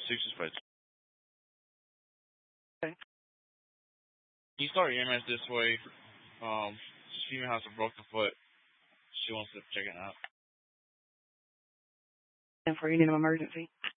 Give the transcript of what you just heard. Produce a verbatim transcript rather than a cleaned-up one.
Six dispatch. Okay. You start E M S this way. Um, this female has a broken foot. She wants to check it out. And for any emergency.